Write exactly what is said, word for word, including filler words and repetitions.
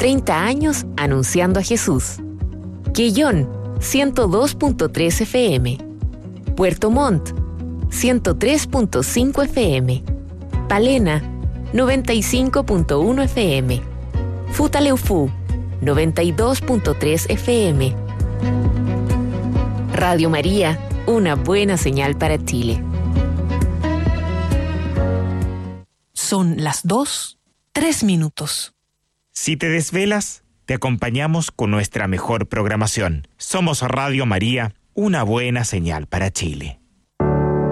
treinta años anunciando a Jesús. Quellón, ciento dos punto tres F M. Puerto Montt, ciento tres punto cinco F M. Palena, noventa y cinco punto uno F M. Futaleufú, noventa y dos punto tres F M. Radio María, una buena señal para Chile. Son las dos, tres minutos. Si te desvelas, te acompañamos con nuestra mejor programación. Somos Radio María, una buena señal para Chile.